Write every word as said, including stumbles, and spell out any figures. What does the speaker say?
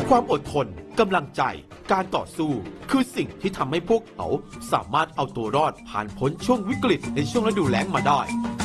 ความอดทนกำลังใจการต่อสู้คือสิ่งที่ทำให้พวกเขาสามารถเอาตัวรอดผ่านพ้นช่วงวิกฤตในช่วงฤดูแล้งมาได้